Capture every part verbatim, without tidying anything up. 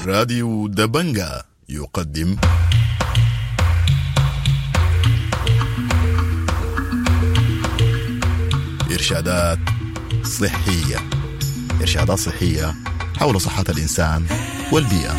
راديو دبنجا يقدم إرشادات صحية إرشادات صحية حول صحة الإنسان والبيئة.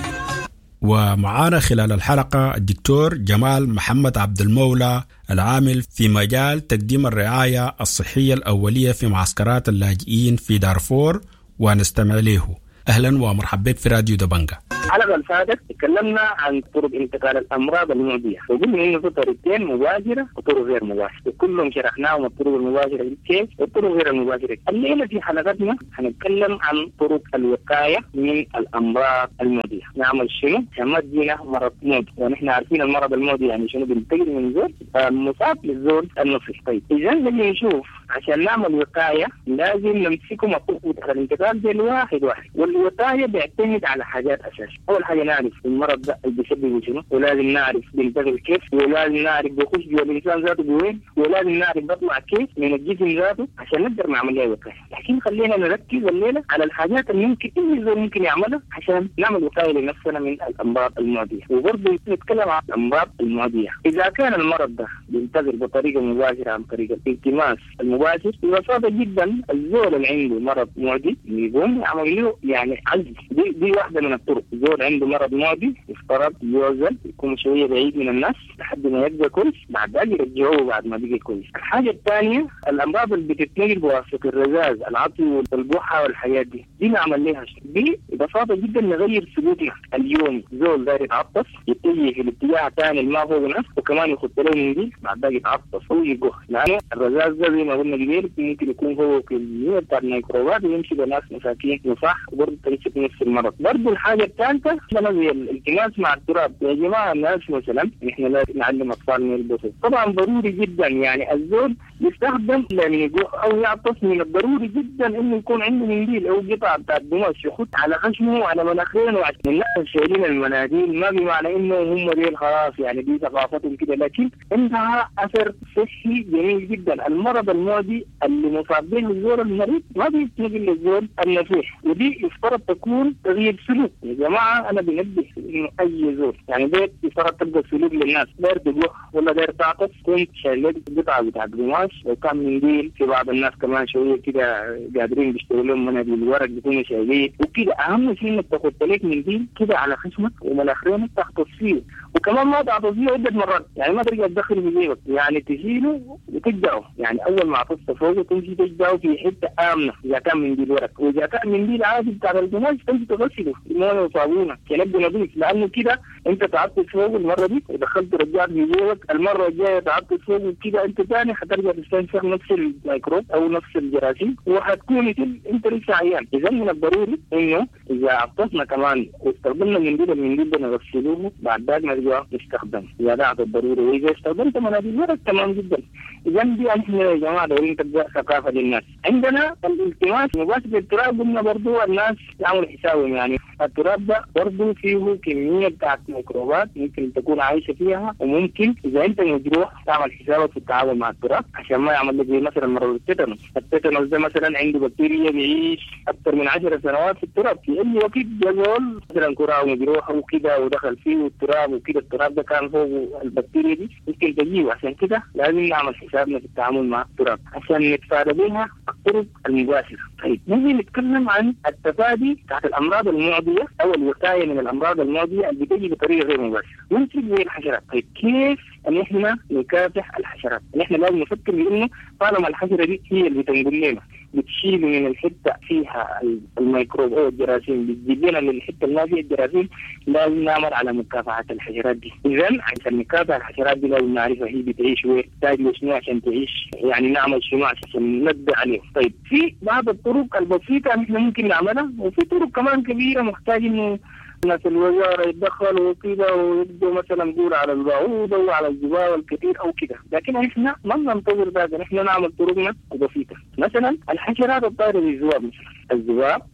ومعانا خلال الحلقة الدكتور جمال محمد عبد المولى العامل في مجال تقديم الرعاية الصحية الأولية في معسكرات اللاجئين في دارفور، ونستمع له. أهلا ومرحبا بك في راديو دبنجا. الحلقة اللي فاتت تكلمنا عن طرق انتقال الأمراض المعدية، وقلنا إنه في طريقتين مباشرة وطرق غير مباشرة، وكلهم شرحناهم الطرق المباشرة كيف والطرق غير المباشرة. الليلة في حلقتنا هنتكلم عن طرق الوقاية من الأمراض المعدية. نعمل شنو؟ عشان تجينا مرض معدي، ونحن عارفين المرض المعدي يعني شنو، بينتقل من زول مصاب للزول النصف. طيب إذا نجي نشوف عشان نعمل وقاية لازم نمسكهم الطرق الانتقال دي الواحد واحد، والوقاية بيعتمد على حاجات أساسية. أول حاجة نعرف المرض ده اللي بيسببه شنو، ولازم نعرف بينتقل كيف، ولازم نعرف بيخش جوا الإنسان ذاته بوين، ولازم نعرف بيطلع كيف من الجسم ذاته عشان نقدر نعمل لها وقاية. لكن خلينا نركز الليلة على الحاجات اللي ممكن أي زول ممكن يعملها عشان نعمل وقاية لنفسنا من الأمراض المعدية. وبرضه نتكلم عن الأمراض المعدية. إذا كان المرض ده بينتقل بطريقة مباشرة عن طريق الالتماس المباشر، ببساطة جدا الزول اللي عنده مرض معدي يقوم يعمل له يعني عزل. دي دي واحدة من الطرق. زول عنده مرض معدي يفترض يوزن، يكون شوية بعيد من الناس لحد ما يبقى كويس، بعد ذلك يرجعوه بعد ما بقى كويس. الحاجة الثانية الأمراض اللي بتتنقل بواسطة الرذاذ، العطي والبحة والحاجات دي، دي نعمل لها شيء. دي ببساطة جدا نغير سلوكنا اليومي. زول داير يتعطس يتجه في الاتجاه الثاني اللي ما فوق نفسه، وكمان يخط له من دي بعد ذلك يتعطس ويقه، لأنه الرذاذ ده زي ما قلنا قبل ممكن يكون هو كمية بتاع الميكروبات ويمشي بناس مساكين وصح، وبرضه تمسك نفس المرض. برضه الحاجة الثالثة زي الالتماس مع التراب. يا جماعة الناس مثلا نحن لا نعلم أطفالنا يلبسوا، طبعا ضروري جدا يعني الزول يستخدم لأن يقوح أو يعطس، من الضروري جدا إنه يكون عنده منديل أو قطعة بتاع قماش يخط على خشمه وعلى مناخيره. وعشان الناس شايلين المناديل ما بمعنى إنه هم ديل خلاص يعني دي ثقافتهم كده، لكن عندها أثر صحي جميل جدا. المرض المعدي اللي مصاب به الزول المريض ما بيتنقل للزول النفيح، ودي يفترض تكون تغيير سلوك. يا جماعة أنا بنبه إنه أي زول يعني بيت يفترض تبقى سلوك للناس، داير تجوح ولا داير تعطس كنت شايل قطعة بتاع قماش وكان منديل. في بعض الناس كمان شوية كده قادرين بيشتروا لهم مناديل ورق بيكونوا شايلين وكده. أهم شيء إنك تاخد لك منديل كده على خشمك ومناخيرك تغطس فيه، وكمان ما تعطس فيه عدة مرات، يعني ما ترجع تدخل في جيبك، يعني تشيله وتجدعه. يعني أول ما عطست فوقه تمشي تجدعه في حتة آمنة إذا كان منديل ورق، وإذا كان منديل عادي بتاع القماش تمشي تغسله بمويه وصابونة ينبي نظيف، لأنه كده أنت تعطس فوقه المرة دي ودخلت رجعت في جيبك، المرة الجاية تعطس فوقه كده أنت ثاني حترجع تستنشق نفس الميكروب أو نفس الجراثيم وحتكون أنت لسه عيان. إذا من الضروري إنه إذا عطسنا كمان واستخدمنا منديل، المنديل ده نغسلوه بعد ذلك نرجع نستخدمه إذا ده الضروري. وإذا استخدمت مناديل ورق تمام جدا. إذا دي نحن يا جماعة دايرين تبقى ثقافة للناس. عندنا الالتماس مباشر للتراب، قلنا برضو الناس يعملوا حسابهم، يعني التراب ده برضو فيه كمية بتاعت ميكروبات ممكن تكون عايشة فيها، وممكن إذا أنت مجروح تعمل حسابك في التعامل مع التراب عشان ما يعمل لك زي مثلا مرض التيتانوس. التيتانوس ده مثلا عنده بكتيريا بيعيش أكثر من عشر سنوات في التراب، في أي وقت جزول مثلا كرة مجروحة وكده ودخل فيه التراب وكده، التراب ده كان فوق البكتيريا دي ممكن تجيه. عشان كده لازم نعمل حسابنا في التعامل مع التراب عشان نتفادى بها الطرق المباشرة. طيب نجي نتكلم عن التفادي تحت الأمراض المعدية أو الوقاية من الأمراض المعدية اللي بتجي بطريقة غير مباشرة، ممكن زي الحشرات. طيب كيف أن إحنا نكافح الحشرات؟ إحنا لازم نفكر بإنه طالما الحشرة دي هي اللي بتنقل لنا بتشيل من الحتة فيها الميكروب أو الجراثيم بتجيب لنا للحتة اللي ما فيها الجراثيم، لازم نعمل على مكافحة الحشرات دي. إذا عشان نكافح الحشرات دي لازم نعرفها هي بتعيش وين، تحتاج شنو عشان تعيش، يعني نعمل شنو عشان ننبه عليه. طيب في بعض الطرق البسيطة إحنا ممكن نعملها، وفي طرق كمان كبيرة محتاج إنه ناس الوزارة يتدخلوا وكده ويبدوا مثلا نقول على البعوضة وعلى الجبال الكثير أو كده، لكن إحنا ما ننتظر ذلك، إحنا نعمل طرقنا بسيطة. مثلا الحشرات الطائرة زي الذباب، مثلا الذباب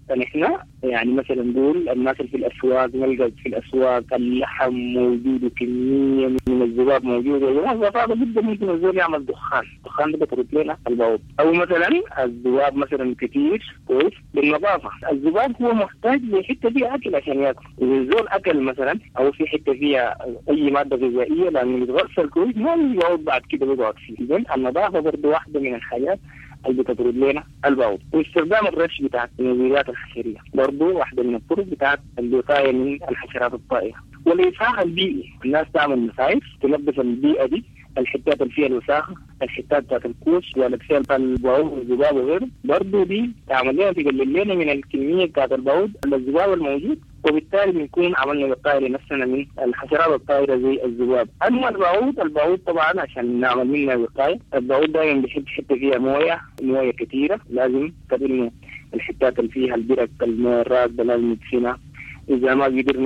فنحن يعني مثلا نقول الناس اللي في الأسواق نلقى في الأسواق اللحم موجود وكمية من الذباب موجودة، وهذا جدا ممكن الزول يعمل دخان، دخان ده بترد لنا البعوض. أو مثلا الذباب مثلا كتير كويس بالنظافة، الذباب هو محتاج لحتة فيها أكل عشان يأكل، إذا الزول أكل مثلا أو في حتة فيها أي مادة غذائية لأنه يتغسل كويس ما يقعد بعد كده بيقعد فيه. إذن النظافة برضه واحدة من الحاجات اللي بتطرد لنا البعوض. واستخدام الرش بتاعت المبيدات الحشرية برضه واحدة من الطرق بتاعت الوقاية من الحشرات الطائرة. والإصلاح البيئي، الناس تعمل مساعف تنظف البيئة دي، الحتات اللي فيها الوساخة، الحتات بتاعت الكوش والأكسير بتاع البعوض والذباب وغيره، برضه دي تعمل لنا تقلل لنا من الكمية بتاعت البعوض الذباب الموجود، وبالتالي بنكون عملنا وقاية لنفسنا من الحشرات الطائرة زي الذباب. أما البعوض، البعوض طبعا عشان نعمل منها وقاية، البعوض دائما بيحب حتة فيها موية، موية كثيرة، لازم تبنوا الحتات اللي فيها البرك الموية الراكدة لازم ندفنها. إذا ما قدرنا